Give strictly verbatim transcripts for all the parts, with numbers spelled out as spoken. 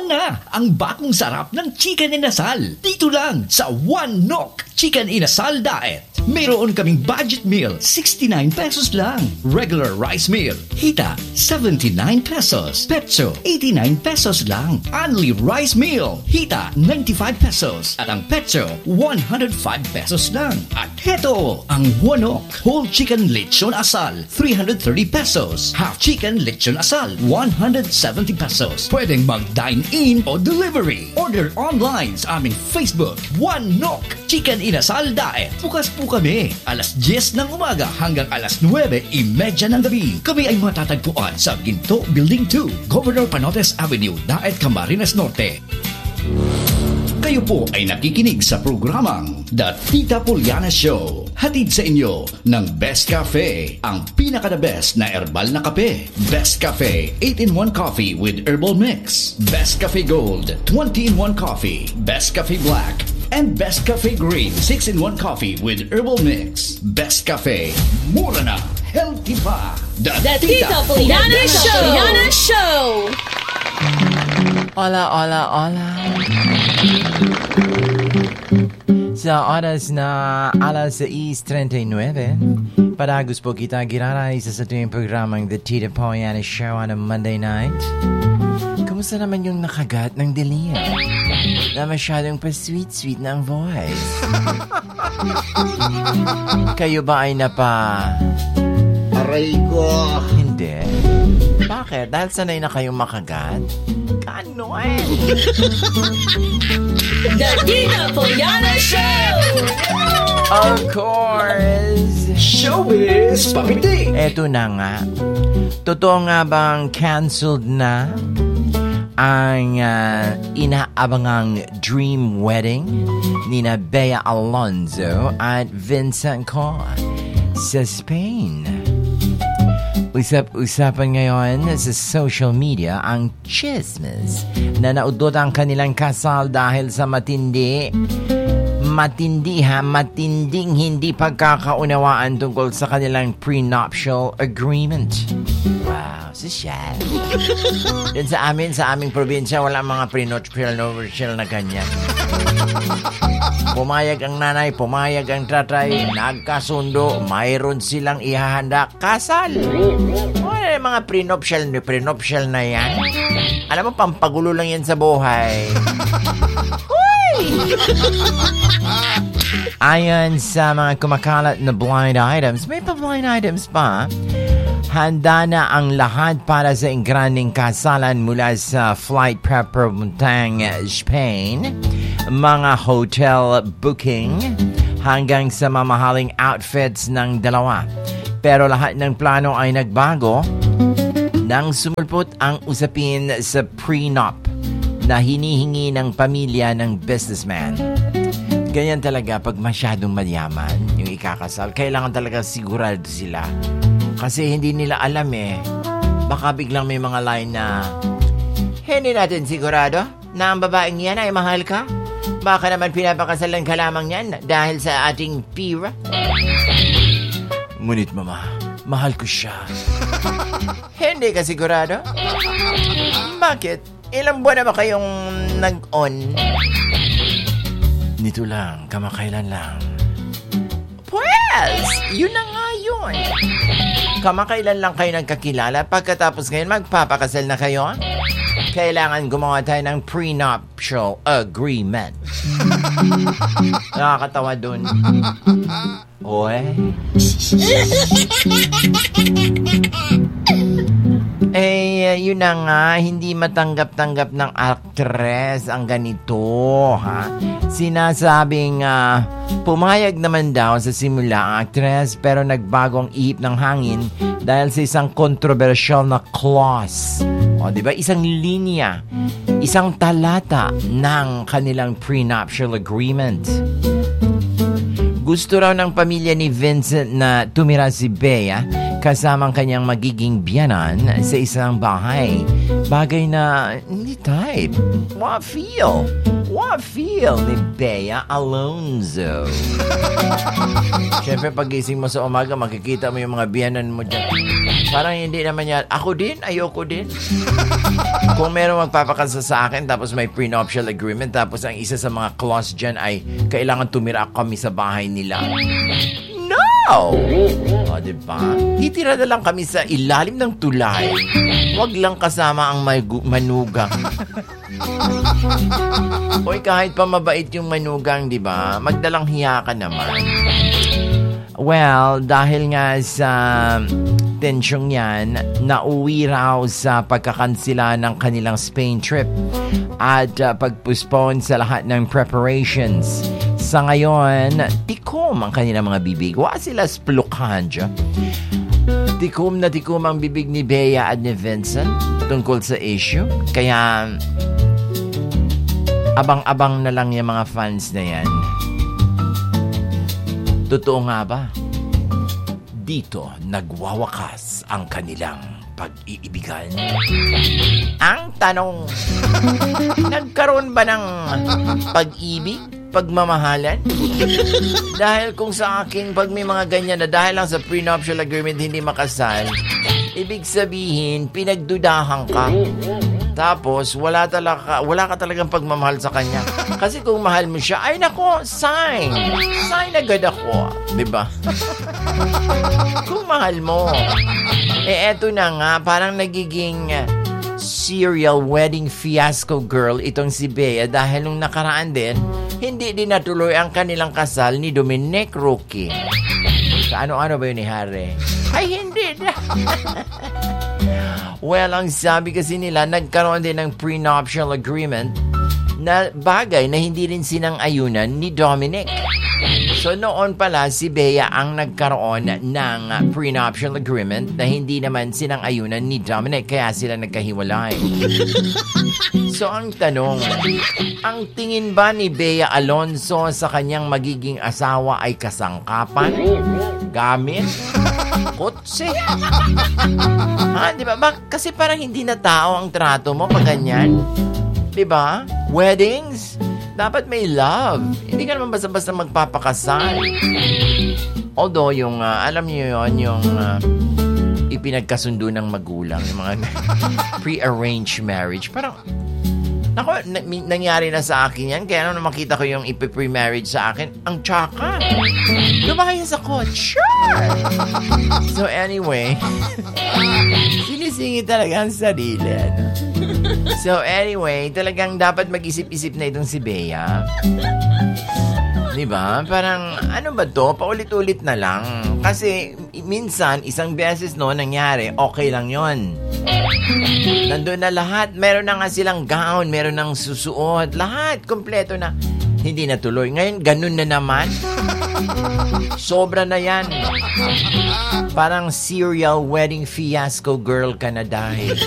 Tikman na ang bagong sarap ng chicken inasal. Dito lang sa One Nok Chicken Inasal Diet. Mayroon kaming budget meal, sixty-nine pesos lang. Regular rice meal, hita, seventy-nine pesos. Petso, eighty-nine pesos lang. Only rice meal, hita, ninety-five pesos. At ang petso, one hundred five pesos lang. At heto, ang One Nok Whole Chicken Lechon Asal, three hundred thirty pesos. Half Chicken Lechon Asal, one hundred seventy pesos. Pwedeng mag-dine-in o delivery. Order online sa aming Facebook, One Nok Chicken Inasal Diet. Bukas po kami, alas diyes ng umaga hanggang alas nuwebe imedya ng gabi. Kami ay matatagpuan sa Ginto Building two, Governor Panotes Avenue, Daet, Camarines Norte. Kayo po ay nakikinig sa programang The Tita Poliana Show. Hatid sa inyo ng Best Cafe, ang pinaka-the best na herbal na kape. Best Cafe eight in one Coffee with Herbal Mix. Best Cafe Gold twenty in one Coffee. Best Cafe Black and Best Cafe Green six in one Coffee with Herbal Mix. Best Cafe, mura na, healthy pa. The, The Tita Poliana Show. Poliana Show. Hola, hola, hola. Sa oras na alas seis treinta y nueve, padagos po kita giraray sa ating programang The Tita Poliana Show on a Monday night. Kamusta naman yung nakagat ng dilim? Na masyadong pa-sweet-sweet na ang voice. Kayo ba ay napa... Aray ko. Hindi. Bakit? Dahil sanay na kayong makagat? Kanoy! The Tita Poliana Show! Of course! Showbiz Papiti! Eto na nga. Totoo nga bang canceled na ang uh, inaabangang dream wedding ni na Bea Alonzo at Vincent Ko sa Spain? Usap-usapan ngayon sa social media ang chismis na naudot ang kanilang kasal dahil sa matindi, matindi ha, matinding hindi pagkakaunawaan tungkol sa kanilang prenuptial agreement. Wow, sosyal. Yan sa amin, sa aming probinsya, wala mga prenuptial na ganyan. Pumayag ang nanay, pumayag ang tatay, nagkasundo, mayroon silang ihahanda, kasal. Wala yung mga prenuptial, prenuptial na yan. Alam mo, pampagulo lang yan sa buhay. Uy! Ayon sa mga kumakalat na blind items, may pa blind items pa, handa na ang lahat para sa engranding kasalan mula sa flight prep papuntang Spain, mga hotel booking, hanggang sa mamahaling outfits ng dalawa. Pero lahat ng plano ay nagbago nang sumulpot ang usapin sa prenup na hinihingi ng pamilya ng businessman. Ganyan talaga pag masyadong mayaman yung ikakasal. Kailangan talaga sigurado sila. Kasi hindi nila alam eh. Baka biglang may mga line na, hindi natin sigurado na ang babaeng yan ay mahal ka. Baka naman pinapakasalan ka lamang yan dahil sa ating pira. Ngunit mama, mahal ko siya. Hindi ka sigurado? Bakit? Ilang buwan na ba kayong nag-on? Nito lang, kamakailan lang. Pues, yun na nga yun. Kamakailan lang kayo nagkakilala, pagkatapos ngayon magpapakasal na kayo? Kailangan gumawa tayo ng prenuptial agreement. Nakakatawa dun. Oy. Eh, yun na nga, hindi matanggap-tanggap ng actress ang ganito, ha? Sinasabing uh, pumayag naman daw sa simula ang actress pero nagbago ang ihip ng hangin dahil sa isang controversial na clause. O, di ba? Isang linya, isang talata ng kanilang prenuptial agreement. Gusto raw ng pamilya ni Vincent na tumira si Bea kasamang kanyang magiging biyanan sa isang bahay. Bagay na hindi type. What feel? What feel ni Bea Alonzo? Siyempre, pagising mo sa umaga, makikita mo yung mga biyanan mo dyan. Parang hindi naman yan. Ako din, ayoko din. Kung meron magpapakasa sa akin, tapos may prenuptial agreement, tapos ang isa sa mga clause dyan ay kailangan tumira kami sa bahay nila. No! O, diba? Itira na lang kami sa ilalim ng tulay. Huwag lang kasama ang magu- manugang. Oy, kahit pa mabait yung manugang, diba? Magdalang hiya ka naman. Well, dahil nga sa tensyong yan, nauwi raw sa pagkakansila ng kanilang Spain trip at uh, pagpostpone sa lahat ng preparations. Sa ngayon, tikom ang kanilang mga bibig. Wa sila splukhan dyan. Tikom na tikom ang bibig ni Bea at ni Vincent tungkol sa issue. Kaya, abang-abang na lang yung mga fans na yan. Totoo nga ba? Dito nagwawakas ang kanilang pag-iibigan. Ang tanong, nagkaroon ba ng pag-ibig? Pagmamahalan? Dahil kung sa akin, pag may mga ganyan na dahil lang sa prenuptial agreement hindi makasal, ibig sabihin, pinagdudahan ka. Tapos, wala, talaga, wala ka talagang pagmamahal sa kanya. Kasi kung mahal mo siya, ay nako, sign. Sign agad ako. Diba? Kung mahal mo. Eh, eto na nga, parang nagiging serial wedding fiasco girl itong si Bea dahil nung nakaraan din, hindi din natuloy ang kanilang kasal ni Dominic Roque. Kaano-ano ba yun ni Harry? Ay, hindi na. Well, ang sabi kasi nila, nagkaroon din ng prenuptial agreement na bagay na hindi rin sinang-ayunan ni Dominic. So, noon pala, si Bea ang nagkaroon ng prenuptial agreement na hindi naman sinang-ayunan ni Dominic, kaya sila nagkahiwalay. So, ang tanong, ang tingin ba ni Bea Alonzo sa kanyang magiging asawa ay kasangkapan? Gamit? Kotse? Ha, di ba? Ba? Kasi parang hindi na tao ang trato mo pag ganyan. Di ba? Weddings? Dapat may love. Hindi ka naman basta-basta magpapakasal. Although, yung, uh, alam niyo yun, yung uh, ipinagkasundo ng magulang, yung mga pre-arranged marriage. Parang, nako, na- nangyari na sa akin yan. Kaya nung makita ko yung ipi-pre-marriage sa akin, ang tsaka. Lumayas ako. Sure! So anyway, sinisingit talaga ang sarili. So anyway, talagang dapat mag-isip-isip na itong si Bea. Diba? Parang, ano ba to? Paulit-ulit na lang. Kasi, minsan, isang beses no, nangyari, okay lang yon. Nandun na lahat. Meron na nga silang gown, meron nang susuot. Lahat, kompleto na. Hindi natuloy. Ngayon, ganun na naman. Sobra na yan. Parang serial wedding fiasco girl ka na dahil.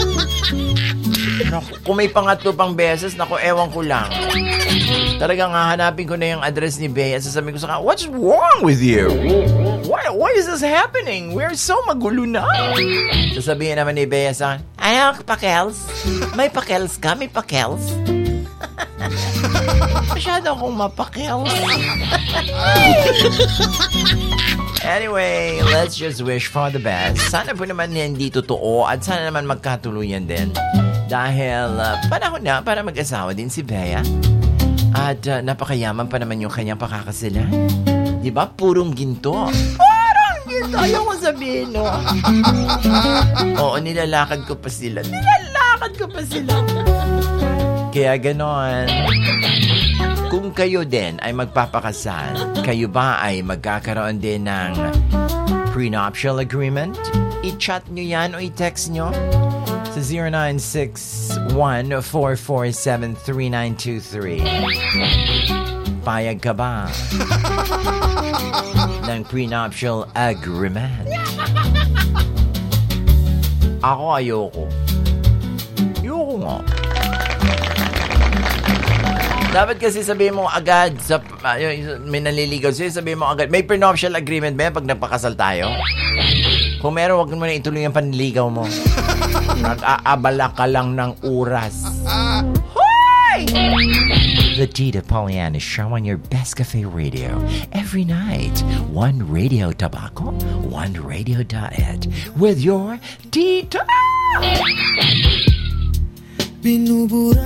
Kung may pangatlo pang beses, naku, ewan ko lang. Talagang hahanapin ko na yung address ni Bea. Sasabihin ko sa kanya, what's wrong with you? Why, why is this happening? We're so magulo na. Sasabihin naman ni Bea sa kanya, ayaw, pakels. May pakels ka? May pakels? Masyado akong mapakels. Anyway, let's just wish for the best. Sana po naman hindi totoo at sana naman magkatuluyan din. Dahil uh, panahon na para mag-asawa din si Bea. At uh, napakayaman pa naman yung kanyang pakakasalan. Diba? Purong ginto. Purong ginto! Ayaw mo sabihin, no? Oo, nilalakad ko pa sila. Nilalakad ko pa sila. Kaya ganon. Kung kayo din ay magpapakasal, kayo ba ay magkakaroon din ng prenuptial agreement? I-chat nyo yan o i-text nyo sa zero nine six one four four seven three nine two three. Payag ka ba ng prenuptial agreement? Ako ayoko. Ayoko nga. Dapat kasi sabihin mo agad, sa, uh, may naliligaw sa'yo, sabihin mo agad, may prenuptial agreement ba yan pag nagpakasal tayo? Kung meron, wag mo na ituloy ang panliligaw mo. Nag-aabala ka lang ng oras. Hoy! The Tita Pollyanna Show on your Best Cafe Radio. Every night, one radio tobacco, one radio diet. With your Tita! Binubura